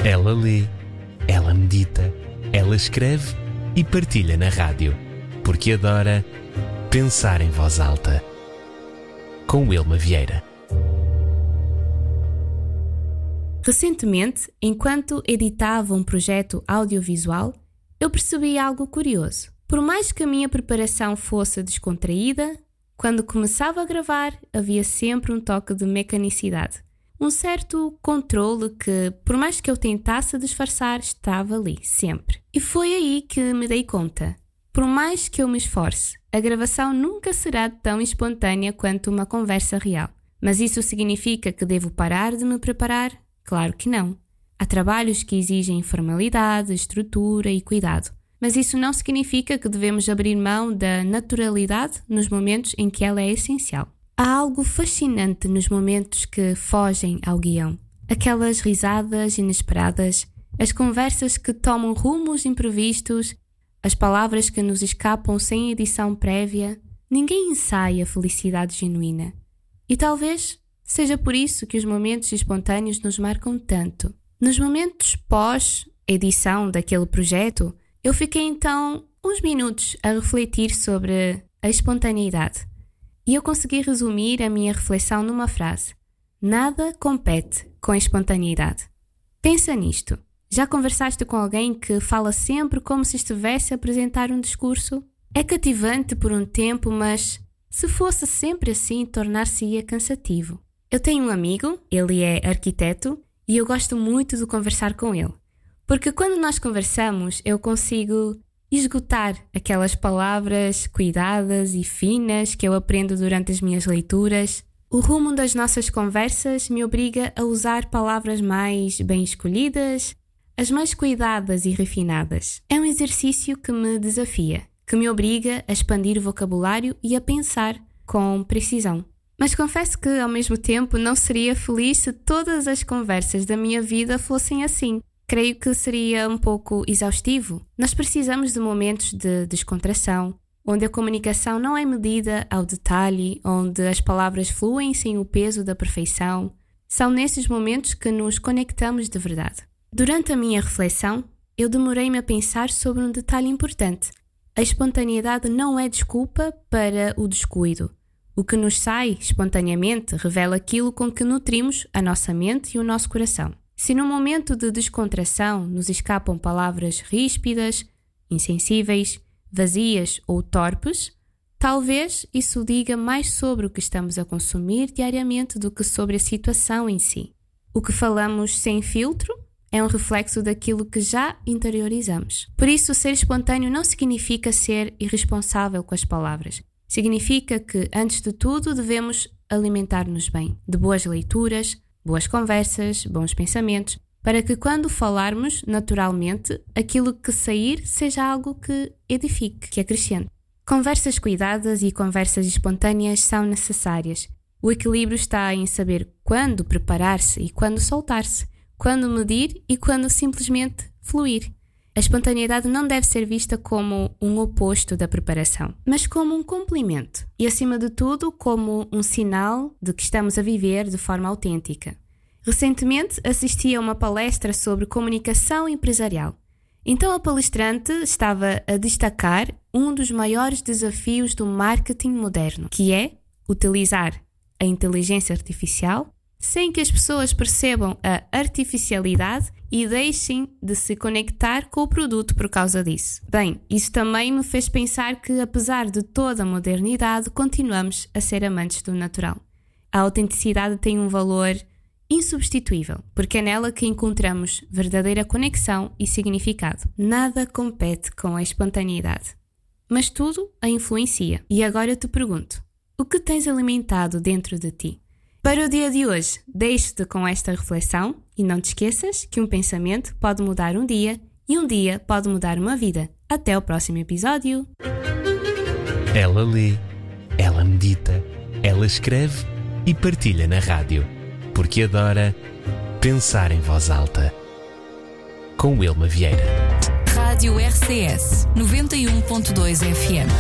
Ela lê, ela medita, ela escreve e partilha na rádio, porque adora pensar em voz alta. Com Wilma Vieira. Recentemente, enquanto editava um projeto audiovisual, eu percebi algo curioso. Por mais que a minha preparação fosse descontraída, quando começava a gravar havia sempre um toque de mecanicidade. Um certo controle que, por mais que eu tentasse disfarçar, estava ali, sempre. E foi aí que me dei conta. Por mais que eu me esforce, a gravação nunca será tão espontânea quanto uma conversa real. Mas isso significa que devo parar de me preparar? Claro que não. Há trabalhos que exigem formalidade, estrutura e cuidado. Mas isso não significa que devemos abrir mão da naturalidade nos momentos em que ela é essencial. Há algo fascinante nos momentos que fogem ao guião. Aquelas risadas inesperadas, as conversas que tomam rumos imprevistos, as palavras que nos escapam sem edição prévia. Ninguém ensaia a felicidade genuína. E talvez seja por isso que os momentos espontâneos nos marcam tanto. Nos momentos pós-edição daquele projeto, eu fiquei então uns minutos a refletir sobre a espontaneidade. E eu consegui resumir a minha reflexão numa frase: nada compete com a espontaneidade. Pensa nisto. Já conversaste com alguém que fala sempre como se estivesse a apresentar um discurso? É cativante por um tempo, mas se fosse sempre assim, tornar-se-ia cansativo. Eu tenho um amigo, ele é arquiteto, e eu gosto muito de conversar com ele. Porque quando nós conversamos, eu consigo esgotar aquelas palavras cuidadas e finas que eu aprendo durante as minhas leituras. O rumo das nossas conversas me obriga a usar palavras mais bem escolhidas, as mais cuidadas e refinadas. É um exercício que me desafia, que me obriga a expandir o vocabulário e a pensar com precisão. Mas confesso que, ao mesmo tempo, não seria feliz se todas as conversas da minha vida fossem assim. Creio que seria um pouco exaustivo. Nós precisamos de momentos de descontração, onde a comunicação não é medida ao detalhe, onde as palavras fluem sem o peso da perfeição. São nesses momentos que nos conectamos de verdade. Durante a minha reflexão, eu demorei-me a pensar sobre um detalhe importante. A espontaneidade não é desculpa para o descuido. O que nos sai espontaneamente revela aquilo com que nutrimos a nossa mente e o nosso coração. Se num momento de descontração nos escapam palavras ríspidas, insensíveis, vazias ou torpes, talvez isso diga mais sobre o que estamos a consumir diariamente do que sobre a situação em si. O que falamos sem filtro é um reflexo daquilo que já interiorizamos. Por isso, ser espontâneo não significa ser irresponsável com as palavras. Significa que, antes de tudo, devemos alimentar-nos bem, de boas leituras, boas conversas, bons pensamentos, para que quando falarmos, naturalmente, aquilo que sair seja algo que edifique, que acrescente. Conversas cuidadas e conversas espontâneas são necessárias. O equilíbrio está em saber quando preparar-se e quando soltar-se, quando medir e quando simplesmente fluir. A espontaneidade não deve ser vista como um oposto da preparação, mas como um complemento e, acima de tudo, como um sinal de que estamos a viver de forma autêntica. Recentemente assisti a uma palestra sobre comunicação empresarial. Então a palestrante estava a destacar um dos maiores desafios do marketing moderno, que é utilizar a inteligência artificial sem que as pessoas percebam a artificialidade e deixem de se conectar com o produto por causa disso. Bem, isso também me fez pensar que, apesar de toda a modernidade, continuamos a ser amantes do natural. A autenticidade tem um valor insubstituível, porque é nela que encontramos verdadeira conexão e significado. Nada compete com a espontaneidade, mas tudo a influencia. E agora eu te pergunto, o que tens alimentado dentro de ti? Para o dia de hoje, deixo-te com esta reflexão e não te esqueças que um pensamento pode mudar um dia e um dia pode mudar uma vida. Até o próximo episódio! Ela lê, ela medita, ela escreve e partilha na rádio, porque adora pensar em voz alta. Com Wilma Vieira. Rádio RCS 91.2 FM.